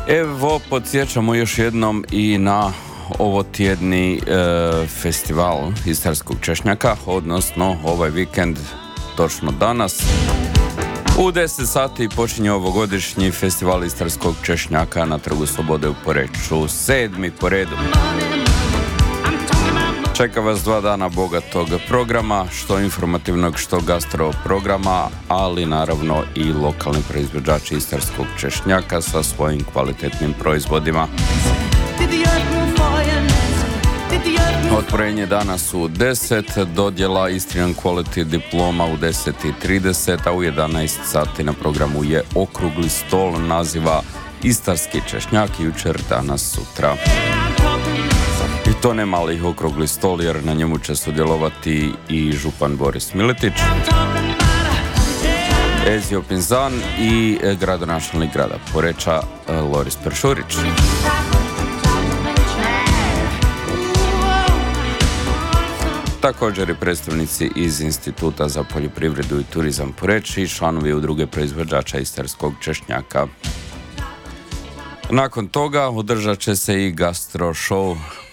Evo, podsjećamo još jednom i na ovotjedni festival istarskog češnjaka, odnosno ovaj vikend, točno danas. U 10 sati počinje ovogodišnji festival istarskog češnjaka na Trgu Slobode u Poreču, 7. po redu. Čeka vas 2 dana bogatog programa, što informativnog, što gastro programa, ali naravno i lokalni proizvođači istarskog češnjaka sa svojim kvalitetnim proizvodima. Otvorenje danas u 10, dodjela Istrian Quality diploma u 10:30, a u 11 sati na programu je okrugli stol naziva Istarski češnjak, jučer, danas, sutra. I to ne mali okrugli stol, jer na njemu će sudjelovati i župan Boris Miletić, Ezio Pinzan i gradonačelnik grada Poreča Loris Peršurić. Također i predstavnici iz Instituta za poljoprivredu i turizam Poreč i članovi udruge proizvođača istarskog češnjaka. Nakon toga održat će se i gastro show